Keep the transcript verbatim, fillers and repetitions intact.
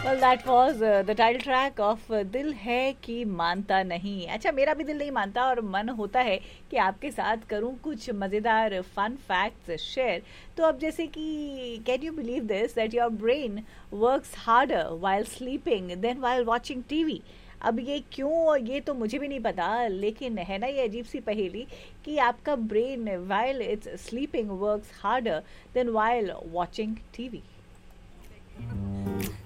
Well, that was uh, the title track of uh, दिल है कि मानता नहीं। अच्छा, मेरा भी दिल नहीं मानता और मन होता है कि आपके साथ करूं कुछ मज़ेदार फन फैक्ट्स शेयर। तो अब जैसे कि can you believe this that your brain works harder while sleeping then while watching TV. अब ये क्यों, ये तो मुझे भी नहीं पता, लेकिन है ना ये अजीब सी पहेली कि आपका brain while it's sleeping works harder than while watching TV.